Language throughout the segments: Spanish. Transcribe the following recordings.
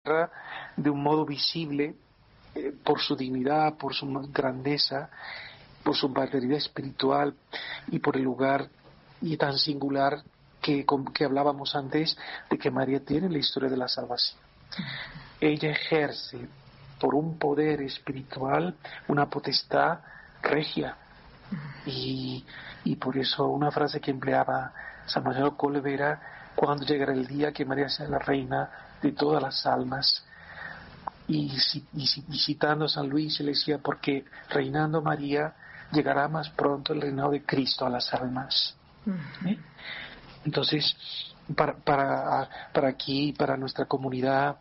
de un modo visible por su dignidad, por su grandeza, por su paternidad espiritual y por el lugar y tan singular que hablábamos antes de que María tiene en la historia de la salvación. Ella ejerce por un poder espiritual una potestad regia y por eso una frase que empleaba San Manuel Colbe era: cuando llegará el día que María sea la reina de todas las almas. Y citando a San Luis, le decía: porque reinando María llegará más pronto el reinado de Cristo a las almas. Entonces, para aquí, para nuestra comunidad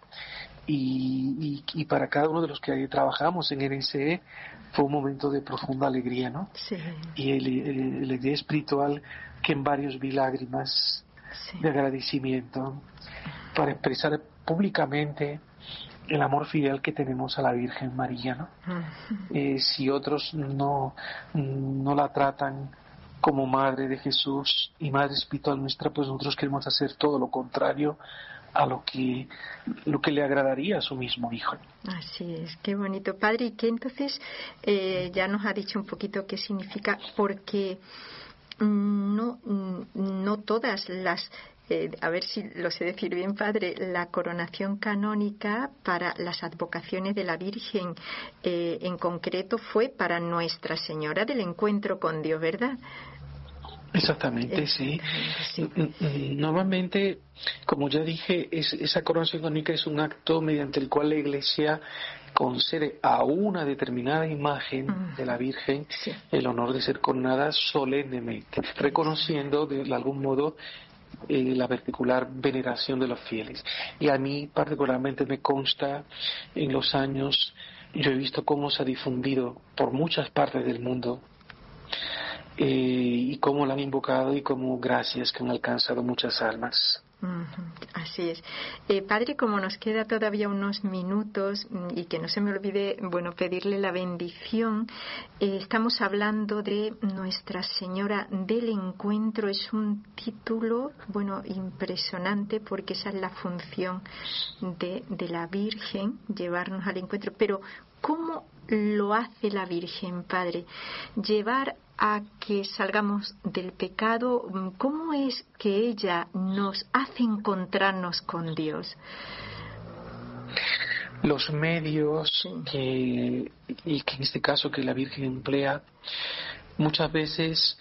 y para cada uno de los que ahí trabajamos en NSE, fue un momento de profunda alegría, ¿no? Sí. Y la alegría espiritual, que en varios vi lágrimas de agradecimiento para expresar públicamente el amor filial que tenemos a la Virgen María, ¿no? Si otros no la tratan como Madre de Jesús y Madre espiritual nuestra, pues nosotros queremos hacer todo lo contrario a lo que le agradaría a su mismo Hijo. Así es, qué bonito, Padre. Y que entonces ya nos ha dicho un poquito qué significa, porque no todas las a ver si lo sé decir bien, Padre, la coronación canónica para las advocaciones de la Virgen en concreto fue para Nuestra Señora del Encuentro con Dios, ¿verdad? Exactamente, sí. Normalmente, como ya dije, esa coronación canónica es un acto mediante el cual la Iglesia concede a una determinada imagen de la Virgen el honor de ser coronada solemnemente, reconociendo de algún modo la particular veneración de los fieles. Y a mí particularmente me consta, en los años, yo he visto cómo se ha difundido por muchas partes del mundo y cómo la han invocado y cómo gracias que han alcanzado muchas almas. Así es. Padre, como nos queda todavía unos minutos y que no se me olvide, pedirle la bendición, estamos hablando de Nuestra Señora del Encuentro. Es un título, impresionante, porque esa es la función de la Virgen, llevarnos al encuentro. Pero, ¿cómo lo hace la Virgen, Padre? Llevar a que salgamos del pecado. ¿Cómo es que ella nos hace encontrarnos con Dios? Los medios que en este caso que la Virgen emplea muchas veces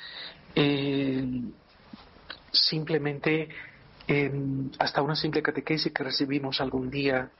simplemente hasta una simple catequesis que recibimos algún día,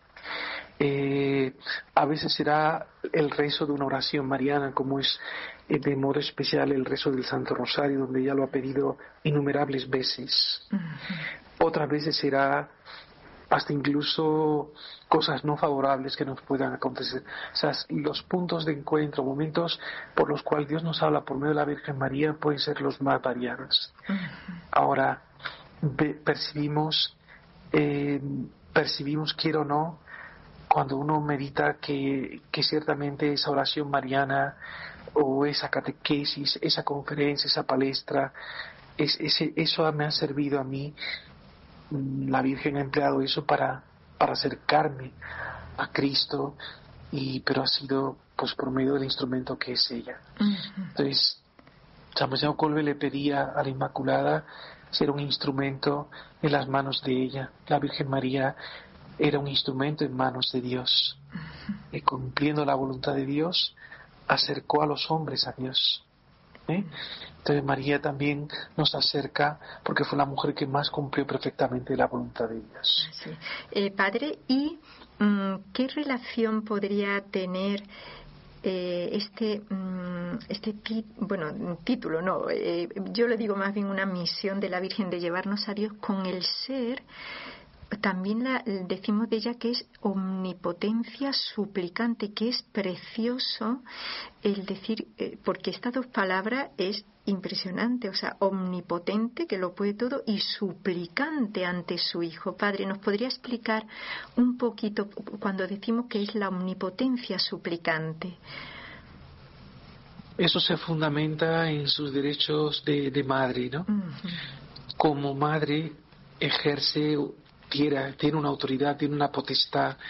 a veces será el rezo de una oración mariana, como es de modo especial el rezo del Santo Rosario, donde ella lo ha pedido innumerables veces. Otras veces será hasta incluso cosas no favorables que nos puedan acontecer. O sea, los puntos de encuentro, momentos por los cuales Dios nos habla por medio de la Virgen María, pueden ser los más variados. Ahora, percibimos, quiero o no, cuando uno medita que ciertamente esa oración mariana o esa catequesis, esa conferencia, esa palestra, eso me ha servido a mí. La Virgen ha empleado eso para acercarme a Cristo, pero ha sido pues por medio del instrumento que es ella. Entonces, San José Colbe le pedía a la Inmaculada ser un instrumento en las manos de ella. La Virgen María era un instrumento en manos de Dios, y cumpliendo la voluntad de Dios acercó a los hombres a Dios. Entonces María también nos acerca porque fue la mujer que más cumplió perfectamente la voluntad de Dios. Sí. Padre, ¿y qué relación podría tener título? No, yo le digo más bien una misión de la Virgen de llevarnos a Dios con el ser. También decimos de ella que es omnipotencia suplicante, que es precioso el decir, porque estas dos palabras es impresionante, o sea, omnipotente, que lo puede todo, y suplicante ante su Hijo. Padre, ¿nos podría explicar un poquito cuando decimos que es la omnipotencia suplicante? Eso se fundamenta en sus derechos de madre, ¿no? Como madre ejerce, tiene una autoridad, tiene una potestad